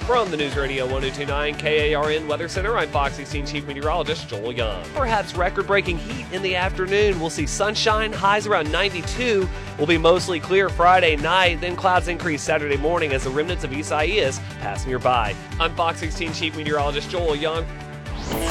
From the News Radio 1029 KARN Weather Center, I'm Fox 16 Chief Meteorologist Joel Young. Perhaps record-breaking heat in the afternoon. We'll see sunshine, highs around 92. Will be mostly clear Friday night, then clouds increase Saturday morning as the remnants of Isaias pass nearby. I'm Fox 16 Chief Meteorologist Joel Young.